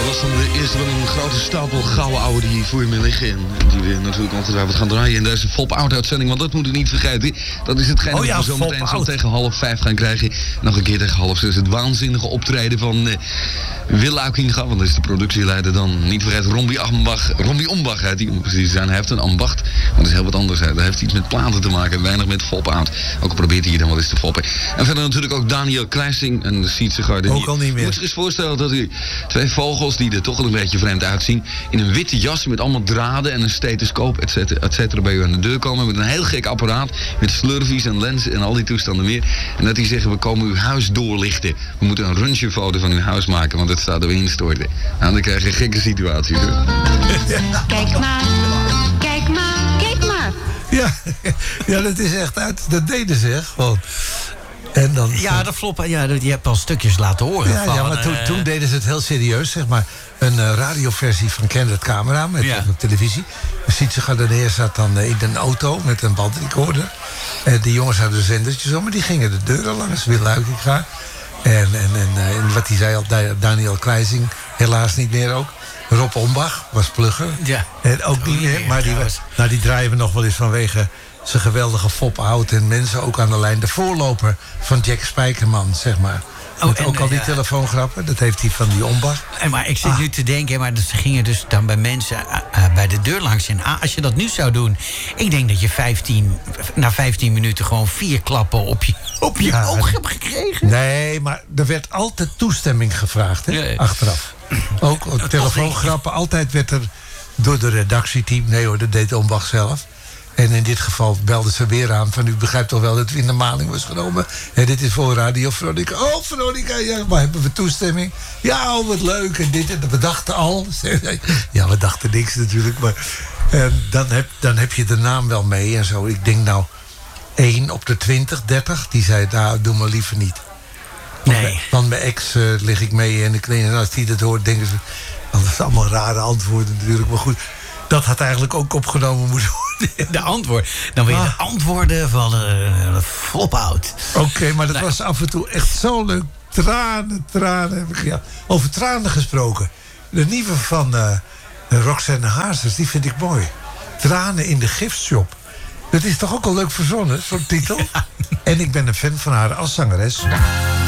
was dan de eerste van een grote stapel gouden ouwe die voor je mee liggen. En die we natuurlijk ongetwijfeld gaan draaien in deze Fop-Out-uitzending. Want dat moeten we niet vergeten. Dat is hetgeen dat we zo meteen zo tegen 5:30 gaan krijgen. Nog een keer tegen 6:30 het waanzinnige optreden van Wil Luikinga. Want dat is de productieleider dan. Niet vergeten Rombie Ombach heet die, om precies te zijn. Hij heeft een ambacht. Maar dat is heel wat anders. Dat heeft iets met platen te maken. Weinig met Fop-Out. Ook al probeert hij dan wel eens te foppen. En verder natuurlijk ook Daniel Kleising en de Sietse Garden. Ook al niet meer. Moet je eens voorstellen dat u twee vogels die er toch wel een beetje vreemd uitzien, in een witte jas met allemaal draden en een stethoscoop, et cetera, bij u aan de deur komen. Met een heel gek apparaat. Met slurvies en lenzen en al die toestanden meer. En dat die zeggen, we komen uw huis doorlichten. We moeten een röntgenfoto van uw huis maken, want het staat er instorten. Nou, dan krijg je gekke situaties, hoor. Kijk maar, kijk maar, kijk maar. Ja, dat is echt uit. Dat deden ze echt gewoon. En dan, ja, dat Flop, ja, je hebt al stukjes laten horen. Ja, van, maar toen deden ze het heel serieus, zeg maar. Een radioversie van Ken het Camera met op televisie. Sietse Gardeneer zat dan in een auto met een bandrecorder. En die jongens hadden zendertjes om, maar die gingen de deuren langs. Wil Luikinga. En wat hij zei al, Daniel Kleising, helaas niet meer ook. Rob Ombach was plugger. Ja. En ook niet meer, maar die draaien we nog wel eens vanwege zijn geweldige Fop-Out en mensen ook aan de lijn. De voorloper van Jack Spijkerman, zeg maar. Met ook al die telefoongrappen, dat heeft hij van die Ombach. Maar ik zit nu te denken, maar ze gingen dus dan bij mensen bij de deur langs. En als je dat nu zou doen, ik denk dat je na 15 minuten gewoon 4 klappen op je oog hebt gekregen. Nee, maar er werd altijd toestemming gevraagd, hè, achteraf. Ook telefoongrappen, altijd werd er door de redactieteam, nee hoor, dat deed Ombach zelf. En in dit geval belden ze weer aan van, u begrijpt toch wel dat u in de maling was genomen. En dit is voor Radio Veronica. Oh, Veronica, ja, maar hebben we toestemming? Ja, oh, wat leuk. En dit en dat. We dachten al. Ja, we dachten niks natuurlijk. Maar dan heb je de naam wel mee en zo. Ik denk nou, 1 op de 20, 30, die zei, nou, doe maar liever niet. Nee. Want mijn ex lig ik mee en als die dat hoort, denken ze, dat is allemaal rare antwoorden natuurlijk. Maar goed, dat had eigenlijk ook opgenomen moeten worden. De antwoord. Dan wil je de antwoorden van de Fop-Out. Oké, maar dat was af en toe echt zo leuk. Tranen. Ja, over tranen gesproken. De nieuwe van Roxanne Hazes, die vind ik mooi. Tranen in de giftshop. Dat is toch ook al leuk verzonnen, zo'n titel? Ja. En ik ben een fan van haar als zangeres.